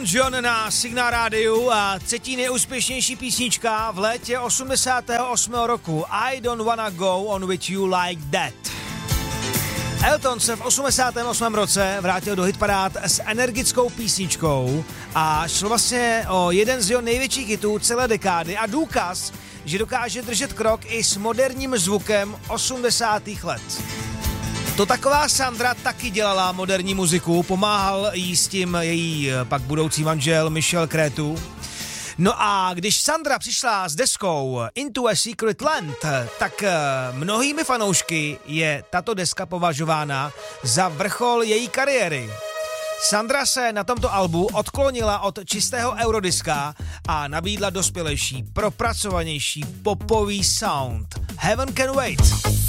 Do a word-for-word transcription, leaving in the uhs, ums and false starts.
John na Signál rádiu a třetí nejúspěšnější písnička v létě osmdesátého osmého roku. I don't wanna go on with you like that. Elton se v osmdesátém osmém roce vrátil do hitparád s energickou písničkou a šlo vlastně o jeden z jeho největších hitů celé dekády a důkaz, že dokáže držet krok i s moderním zvukem osmdesátých let. To taková Sandra taky dělala moderní muziku, pomáhal jí s tím její pak budoucí manžel Michel Cretu. No a když Sandra přišla s deskou Into a Secret Land, tak mnohými fanoušky je tato deska považována za vrchol její kariéry. Sandra se na tomto albu odklonila od čistého eurodiska a nabídla dospělejší, propracovanější popový sound. Heaven Can Wait.